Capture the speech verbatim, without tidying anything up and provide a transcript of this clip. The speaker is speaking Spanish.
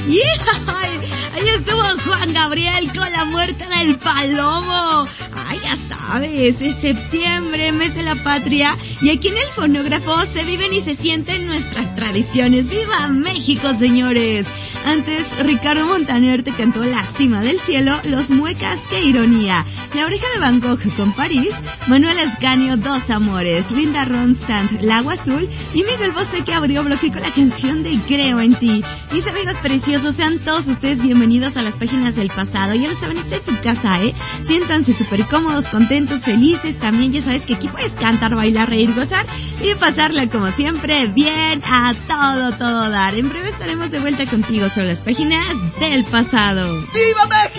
Yeah. Ahí estuvo Juan Gabriel con La Muerte del Palomo. Ay, ya sabes, es septiembre, mes de la patria, y aquí en el fonógrafo se viven y se sienten nuestras tradiciones. ¡Viva México, señores! Antes, Ricardo Montaner te cantó La Cima del Cielo, Los Muecas, ¡qué ironía! La Oreja de Van Gogh con París, Manuel Ascanio, Dos Amores, Linda Ronstadt, Lago Azul, y Miguel Bosé, que abrió bloque con la canción de Creo en ti. Mis amigos preciosos, sean todos ustedes bienvenidos a las páginas del pasado. Ya lo saben, esta es su casa, ¿eh? Siéntanse súper cómodos, contentos, felices. También ya sabes que aquí puedes cantar, bailar, reír, gozar y pasarla como siempre bien a todo, todo dar. En breve estaremos de vuelta contigo sobre las páginas del pasado. ¡Viva México!